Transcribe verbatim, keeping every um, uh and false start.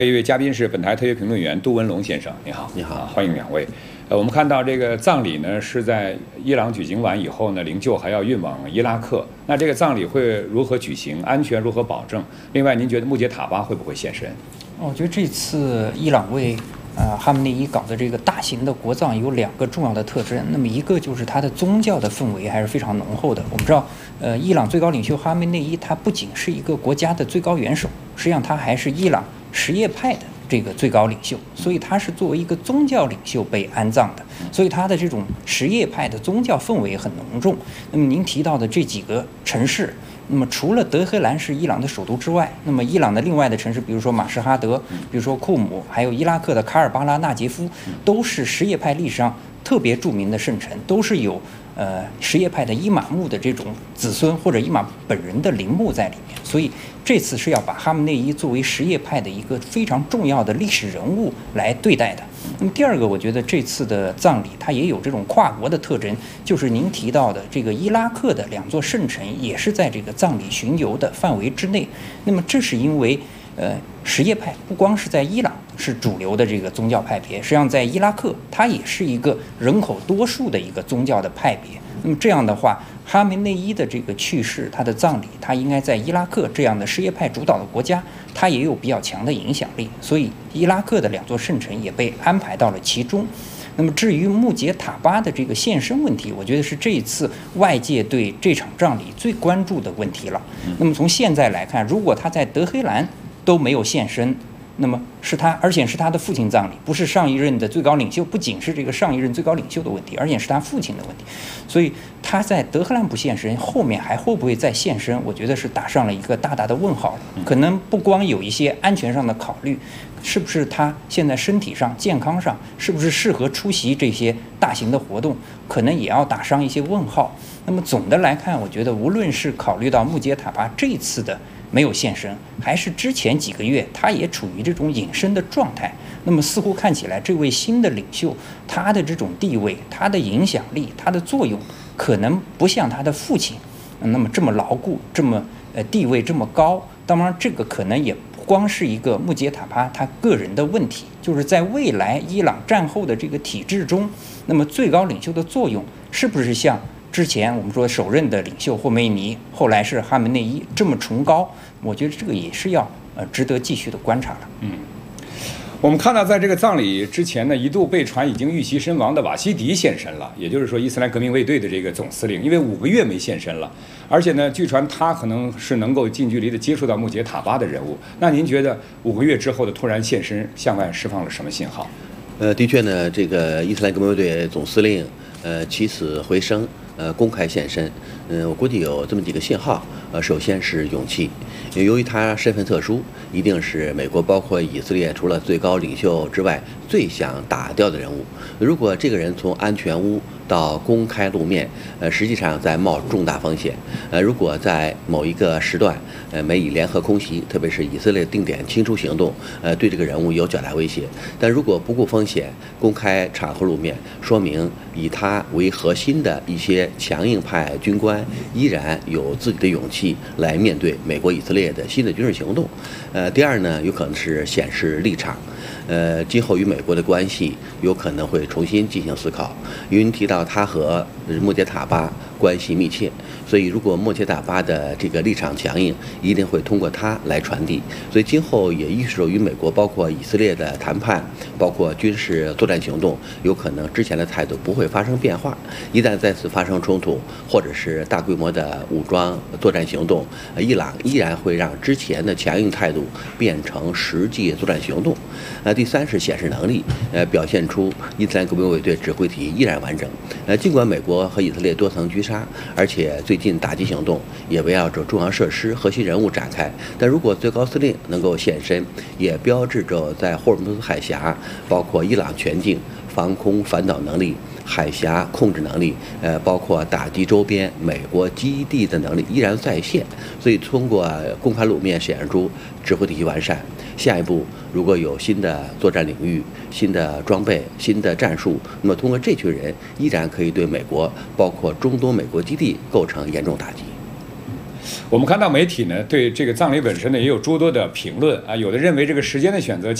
一位嘉宾是本台特约评论员杜文龙先生，你好， 你好， 欢迎两位。呃，我们看到这个葬礼呢是在伊朗举行完以后呢，灵柩还要运往伊拉克。那这个葬礼会如何举行？安全如何保证？另外，您觉得穆杰塔巴会不会现身？ 我觉得这次伊朗为呃哈梅内伊搞的这个大型的国葬有两个重要的特征。那么一个就是它的宗教的氛围还是非常浓厚的。我们知道，呃，伊朗最高领袖哈梅内伊他不仅是一个国家的最高元首，实际上他还是伊朗什叶派的这个最高领袖，所以他是作为一个宗教领袖被安葬的，所以他的这种什叶派的宗教氛围很浓重。那么您提到的这几个城市，那么除了德黑兰是伊朗的首都之外，那么伊朗的另外的城市，比如说马什哈德，比如说库姆，还有伊拉克的卡尔巴拉、纳杰夫，都是什叶派历史上特别著名的圣城，都是有呃什叶派的伊玛目的这种子孙或者伊玛本人的陵墓在里面。所以这次是要把哈梅内伊作为什叶派的一个非常重要的历史人物来对待的。那么第二个，我觉得这次的葬礼它也有这种跨国的特征，就是您提到的这个伊拉克的两座圣城也是在这个葬礼巡游的范围之内。那么这是因为呃什叶派不光是在伊朗是主流的这个宗教派别，实际上在伊拉克它也是一个人口多数的一个宗教的派别。那么这样的话，哈梅内伊的这个去世，他的葬礼，他应该在伊拉克这样的什叶派主导的国家，他也有比较强的影响力，所以伊拉克的两座圣城也被安排到了其中。那么至于穆杰塔巴的这个现身问题，我觉得是这一次外界对这场葬礼最关注的问题了。那么从现在来看，如果他在德黑兰都没有现身，那么是他，而且是他的父亲葬礼，不是上一任的最高领袖，不仅是这个上一任最高领袖的问题，而且是他父亲的问题。所以他在德黑兰不现身，后面还会不会再现身？我觉得是打上了一个大大的问号了。可能不光有一些安全上的考虑，是不是他现在身体上、健康上是不是适合出席这些大型的活动，可能也要打上一些问号。那么总的来看，我觉得无论是考虑到穆杰塔巴这次的没有现身，还是之前几个月他也处于这种隐身的状态，那么似乎看起来这位新的领袖他的这种地位、他的影响力、他的作用可能不像他的父亲那么这么牢固，这么呃地位这么高。当然这个可能也不光是一个穆杰塔巴他个人的问题，就是在未来伊朗战后的这个体制中，那么最高领袖的作用是不是像之前我们说首任的领袖霍梅尼，后来是哈梅内伊这么崇高？我觉得这个也是要呃值得继续的观察了。 嗯，我们看到在这个葬礼之前呢，一度被传已经遇袭身亡的瓦西迪现身了，也就是说伊斯兰革命卫队的这个总司令，因为五个月没现身了，而且呢，据传他可能是能够近距离的接触到穆杰塔巴的人物。那您觉得五个月之后的突然现身，向外释放了什么信号？ 呃，的确呢，这个伊斯兰革命卫队总司令呃起死回生。呃，公开现身，嗯、呃，我估计有这么几个信号。呃，首先是勇气，由于他身份特殊，一定是美国包括以色列除了最高领袖之外最想打掉的人物。如果这个人从安全屋到公开露面，呃，实际上在冒重大风险。呃，如果在某一个时段，呃，美以联合空袭，特别是以色列定点清除行动，呃，对这个人物有较大威胁。但如果不顾风险，公开场合露面，说明以他为核心的一些强硬派军官依然有自己的勇气来面对美国以色列的新的军事行动。呃，第二呢，有可能是显示立场。呃，今后与美国的关系有可能会重新进行思考。因为您提到他和穆杰塔巴关系密切，所以如果穆杰塔巴的这个立场强硬，一定会通过他来传递。所以今后也预示着与美国包括以色列的谈判，包括军事作战行动，有可能之前的态度不会发生变化。一旦再次发生冲突，或者是大规模的武装作战行动，伊朗依然会让之前的强硬态度变成实际作战行动。呃，第三是显示能力，呃，表现出伊斯兰革命卫队指挥体系依然完整。呃，尽管美国和以色列多层狙杀，而且最近打击行动也围绕着重要设施、核心人物展开，但如果最高司令能够现身，也标志着在霍尔木兹海峡，包括伊朗全境防空反导能力、海峡控制能力，呃，包括打击周边美国基地的能力依然在线。所以通过公开露面显示出指挥体系完善。下一步如果有新的作战领域、新的装备、新的战术，那么通过这群人依然可以对美国包括中东美国基地构成严重打击。 我们看到媒体呢对这个葬礼本身呢也有诸多的评论啊，有的认为这个时间的选择